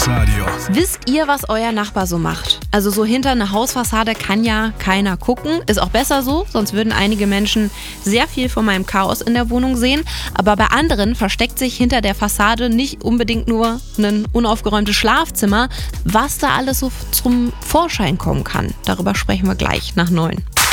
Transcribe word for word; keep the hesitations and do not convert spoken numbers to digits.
Chaosradio. Wisst ihr, was euer Nachbar so macht? Also so hinter eine Hausfassade kann ja keiner gucken. Ist auch besser so, sonst würden einige Menschen sehr viel von meinem Chaos in der Wohnung sehen. Aber bei anderen versteckt sich hinter der Fassade nicht unbedingt nur ein unaufgeräumtes Schlafzimmer. Was da alles so zum Vorschein kommen kann, darüber sprechen wir gleich nach neun.